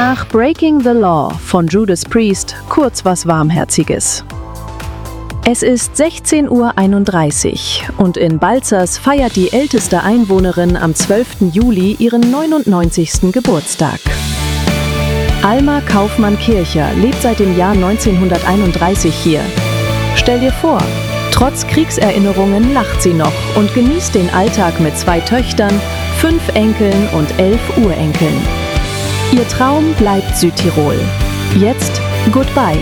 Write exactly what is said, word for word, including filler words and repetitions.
Nach Breaking the Law von Judas Priest kurz was Warmherziges. Es ist sechzehn Uhr einunddreißig und in Balzers feiert die älteste Einwohnerin am zwölften Juli ihren neunundneunzigsten Geburtstag. Alma Kaufmann-Kircher lebt seit dem Jahr neunzehnhunderteinunddreißig hier. Stell dir vor, trotz Kriegserinnerungen lacht sie noch und genießt den Alltag mit zwei Töchtern, fünf Enkeln und elf Urenkeln. Ihr Traum bleibt Südtirol. Jetzt Goodbye